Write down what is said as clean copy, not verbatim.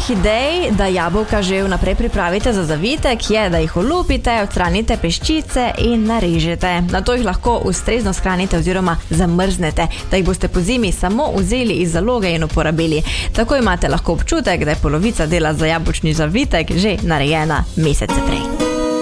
osnovnih idej, da jabolka že vnaprej pripravite za zavitek, je, da jih olupite, odstranite peščice in narežete. Nato jih lahko ustrezno shranite oziroma zamrznete, da jih boste pozimi samo vzeli iz zaloge in uporabili. Tako imate lahko občutek, da je polovica dela za jabolčni zavitek že narejena mesece prej.